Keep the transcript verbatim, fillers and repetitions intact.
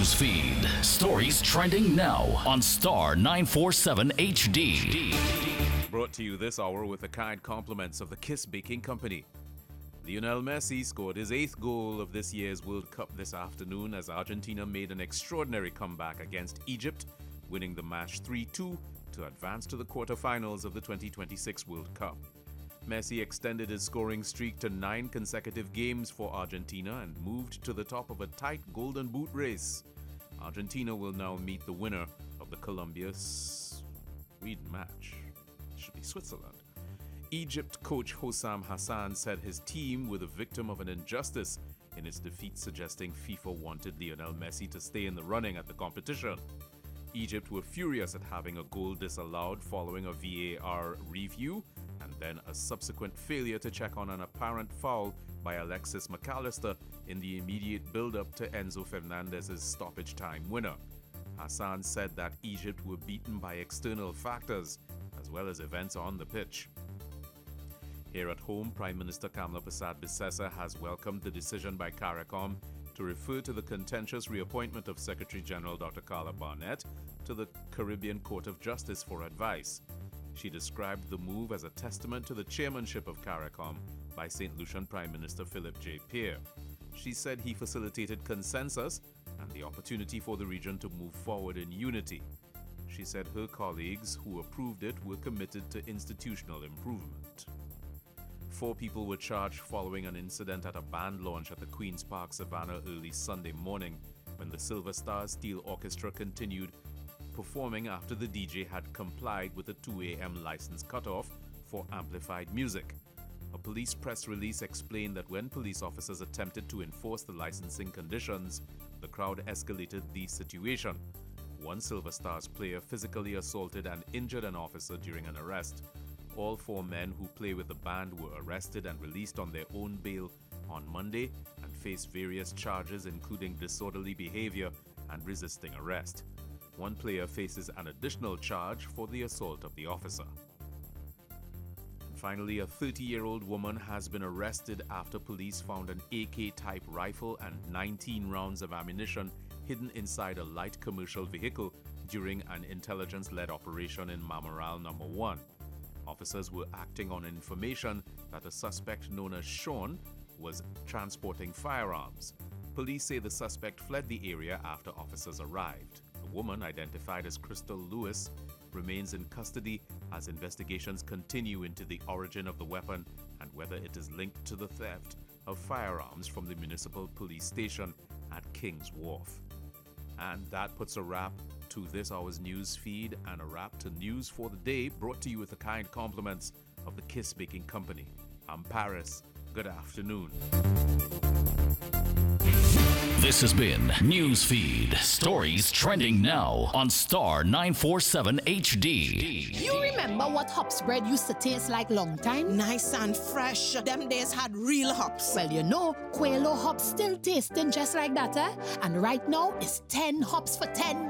News feed. Stories trending now on Star nine forty-seven H D. Brought to you this hour with the kind compliments of the Kiss Baking Company. Lionel Messi scored his eighth goal of this year's World Cup this afternoon as Argentina made an extraordinary comeback against Egypt, winning the match three two to advance to the quarterfinals of the twenty twenty-six World Cup. Messi extended his scoring streak to nine consecutive games for Argentina and moved to the top of a tight Golden Boot race. Argentina will now meet the winner of the Colombia-Sweden match. It should be Switzerland. Egypt coach Hossam Hassan said his team were the victim of an injustice in its defeat, suggesting FIFA wanted Lionel Messi to stay in the running at the competition. Egypt were furious at having a goal disallowed following a V A R review and then a subsequent failure to check on an apparent foul by Alexis McAllister in the immediate build-up to Enzo Fernandez's stoppage time winner. Hassan said that Egypt were beaten by external factors as well as events on the pitch. Here at home, Prime Minister Kamla Persad-Bissessar has welcomed the decision by CARICOM to refer to the contentious reappointment of Secretary General Doctor Carla Barnett to the Caribbean Court of Justice for advice. She described the move as a testament to the chairmanship of CARICOM by Saint Lucian Prime Minister Philip J. Pierre. She said he facilitated consensus and the opportunity for the region to move forward in unity. She said her colleagues who approved it were committed to institutional improvement. Four people were charged following an incident at a band launch at the Queen's Park Savannah early Sunday morning when the Silver Stars Steel Orchestra continued performing after the D J had complied with a two a.m. license cutoff for amplified music. A police press release explained that when police officers attempted to enforce the licensing conditions, the crowd escalated the situation. One Silver Stars player physically assaulted and injured an officer during an arrest. All four men who play with the band were arrested and released on their own bail on Monday and face various charges including disorderly behavior and resisting arrest. One player faces an additional charge for the assault of the officer. Finally, a thirty-year-old woman has been arrested after police found an A K-type rifle and nineteen rounds of ammunition hidden inside a light commercial vehicle during an intelligence-led operation in Mamaral Number one. Officers were acting on information that a suspect known as Sean was transporting firearms. Police say the suspect fled the area after officers arrived. The woman, identified as Crystal Lewis, remains in custody as investigations continue into the origin of the weapon and whether it is linked to the theft of firearms from the municipal police station at King's Wharf. And that puts a wrap to this hour's news feed and a wrap to News for the Day, brought to you with the kind compliments of the Kiss Baking Company. I'm Paris. Good afternoon. This has been News Feed. Stories trending now on Star nine forty-seven H D. You remember what hops bread used to taste like long time? Nice and fresh. Them days had real hops. Well, you know, Quailo hops still tasting just like that, eh? And right now, it's ten hops for ten